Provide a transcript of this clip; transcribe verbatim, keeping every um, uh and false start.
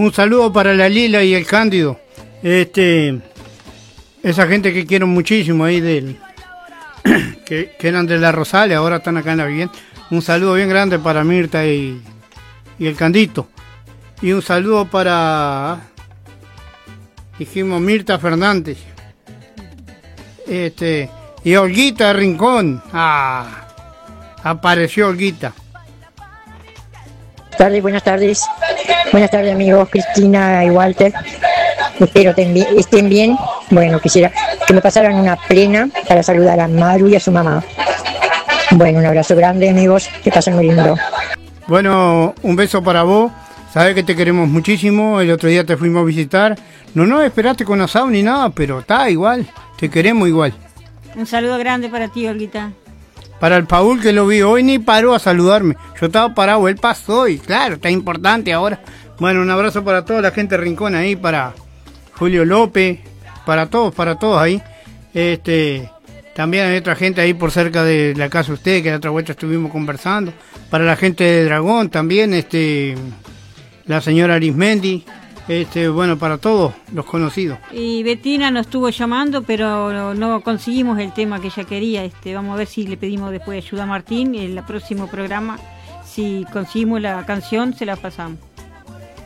Un saludo para la Lila y el Cándido. Este, esa gente que quiero muchísimo ahí del que, que eran de la Rosales, ahora están acá en la vivienda. Un saludo bien grande para Mirta y, y el Candito. Y un saludo para, dijimos, Mirta Fernández. Este, y Olguita Rincón. Ah, apareció Olguita. Buenas tardes, buenas tardes. Buenas tardes, amigos Cristina y Walter. Espero que estén bien. Bueno, quisiera que me pasaran una plena para saludar a Maru y a su mamá. Bueno, un abrazo grande, amigos. Que pasen muy lindo. Bueno, un beso para vos. Sabes que te queremos muchísimo. El otro día te fuimos a visitar. No nos esperaste con asado ni nada, pero está igual. Te queremos igual. Un saludo grande para ti, Olguita. Para el Paul, que lo vi hoy, ni paró a saludarme. Yo estaba parado, él pasó y claro, está importante ahora. Bueno, un abrazo para toda la gente de Rincón ahí, para Julio López, para todos, para todos ahí. Este, también hay otra gente ahí por cerca de la casa de usted, que la otra vuelta estuvimos conversando. Para la gente de Dragón también, este, la señora Arismendi. Este, bueno, para todos los conocidos. Y Betina nos estuvo llamando, pero no, no conseguimos el tema que ella quería. Este, vamos a ver si le pedimos después ayuda a Martín en el próximo programa. Si conseguimos la canción, se la pasamos.